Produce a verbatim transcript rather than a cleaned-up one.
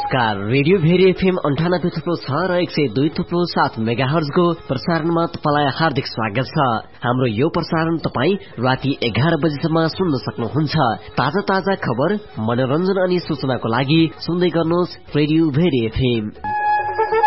नमस्कार। Radio very FM अन्ठानब्बे थुप्रो छ र एक सय दुई थुप्रो सात मेगाहर्जको प्रसारणमा तपाईलाई हार्दिक स्वागत छ। हाम्रो यो प्रसारण तपाई राति एघार बजेसम्म सुन्न सक्नुहुन्छ। ताजा ताजा खबर, मनोरञ्जन अनि सूचनाको लागि सुन्दै गर्नुहोस् रेडियो भेरी एफएम।